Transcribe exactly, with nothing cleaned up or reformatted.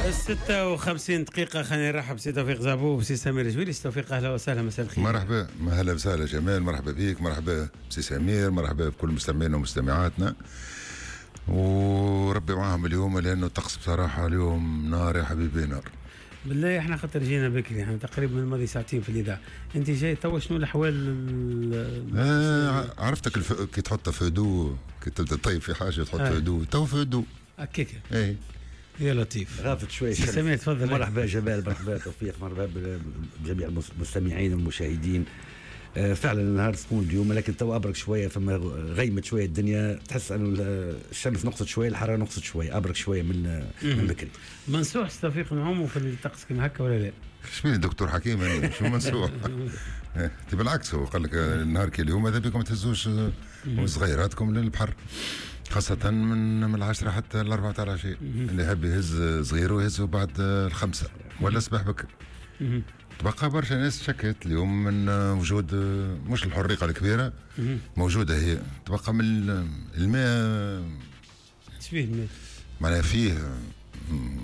ستة وخمسين دقيقة. خلينا نرحب بسي توفيق زابو وسي سمير جويلي. سي توفيق أهلا وسهلا، مساء الخير. مرحبا، أهلا وسهلا جمال، مرحبا بك، مرحبا بسي سمير، مرحبا بكل مستمعينا ومستمعاتنا، وربي معاهم اليوم لأنه الطقس بصراحة اليوم نار يا حبيبي نار. بالله احنا خاطر جينا بكري، احنا تقريبا من ماضي ساعتين في الإذاعة. أنت جاي توا شنو الأحوال؟ آه عرفتك الف... كي تحط في هدوء، كي تبدا تطيب في حاجة تحط في هدوء، تو في هدوء هكاك. اي يا لطيف. غافت شوي. سمير تفضل. مرحبا جمال، مرحبا توفيق، مرحبا بجميع المستمعين والمشاهدين. آه فعلا النهار سخون اليوم، لكن تو ابرك شويه، فما غيمت شويه الدنيا، تحس انه الشمس نقصت شويه، الحراره نقصت شويه، ابرك شويه من من بكري. منسوح توفيق نعوموا في الطقس كما هكا ولا لا؟ شبيه دكتور حكيم يعني شو منسوح؟ بالعكس هو قال لك النهار كي اليوم هذا بكم ما تهزوش صغيراتكم للبحر، خاصة من من العشرة حتى الأربعة تاع العشية. اللي يحب يهز صغيره يهزه بعد الخمسة ولا صباح بكر. تبقى برشا ناس شكت اليوم من وجود مش الحريقة الكبيرة موجودة هي، تبقى من الماء. شبيه الماء؟ معناها فيه